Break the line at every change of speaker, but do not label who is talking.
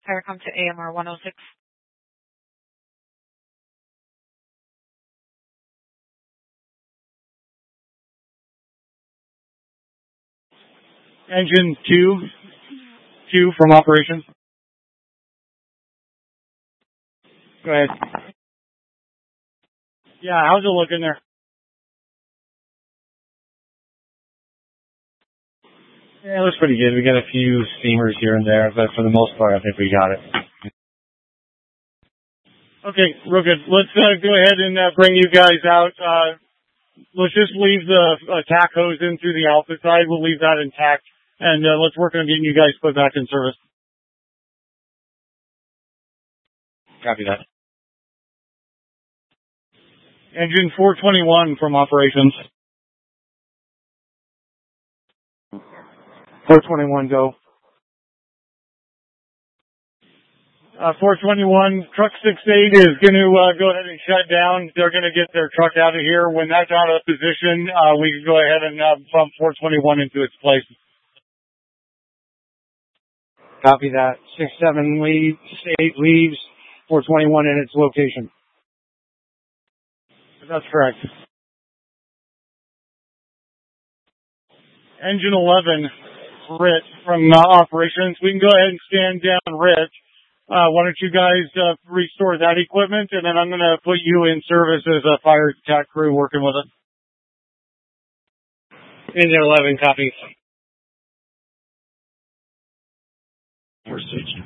Fire come to AMR 106.
Engine 2 from operations. Go ahead. Yeah, how's it looking there? Yeah, it looks pretty good. We got a few steamers here and there, but for the most part, I think we got it. Okay, real good. Let's go ahead and bring you guys out. Let's just leave the tack hose in through the alpha side. We'll leave that intact, and let's work on getting you guys put back in service. Copy that. Engine 421 from operations. 421, go. 421, truck 68 is going to go ahead and shut down. They're going to get their truck out of here. When that's out of position, we can go ahead and bump 421 into its place. Copy that. 67 leaves, 8 leaves, 421 in its location. That's correct. Engine 11, Rich from operations. We can go ahead and stand down Rich. Why don't you guys restore that equipment, and then I'm going to put you in service as a fire attack crew working with it. Engine 11, copy. 460.